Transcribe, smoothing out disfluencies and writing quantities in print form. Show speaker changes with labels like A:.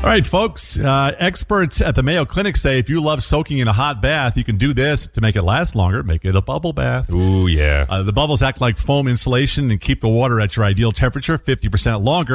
A: right, folks. Experts at the Mayo Clinic say if you love soaking in a hot bath, you can do this to make it last longer. Make it a bubble bath.
B: Ooh, yeah.
A: The bubbles act like foam insulation and keep the water at your ideal temperature 50% longer.